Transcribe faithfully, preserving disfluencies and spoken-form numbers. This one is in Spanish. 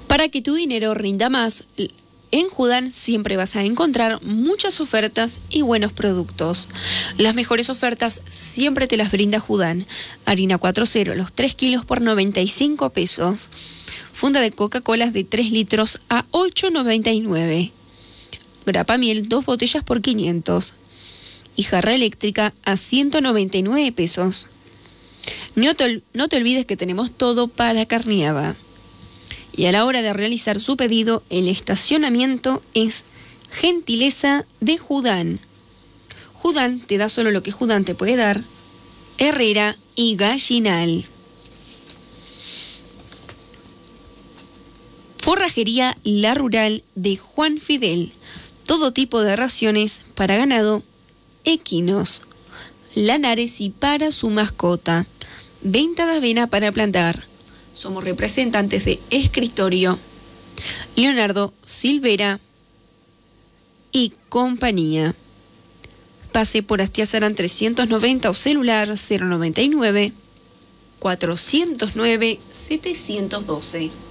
Para que tu dinero rinda más, en Judán siempre vas a encontrar muchas ofertas y buenos productos. Las mejores ofertas siempre te las brinda Judán. Harina cuatro cero, los tres kilos por noventa y cinco pesos. Funda de Coca-Cola de tres litros a ocho noventa y nueve. Grapa miel, dos botellas por quinientos. Y jarra eléctrica a ciento noventa y nueve pesos. No te, no te olvides que tenemos todo para carneada. Y a la hora de realizar su pedido, el estacionamiento es gentileza de Judán. Judán te da solo lo que Judán te puede dar. Herrera y Gallinal. Forrajería La Rural de Juan Fidel. Todo tipo de raciones para ganado, equinos, lanares y para su mascota. Venta de avena para plantar. Somos representantes de Escritorio, Leonardo Silvera y compañía. Pase por Astiazaran trescientos noventa o celular cero noventa y nueve, cuatrocientos nueve, setecientos doce.